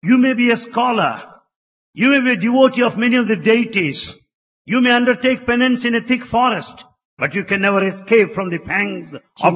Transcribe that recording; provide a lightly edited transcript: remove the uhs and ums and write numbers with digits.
You may be a scholar. You may be a devotee of many of the deities. You may undertake penance in a thick forest, but you can never escape from the pangs of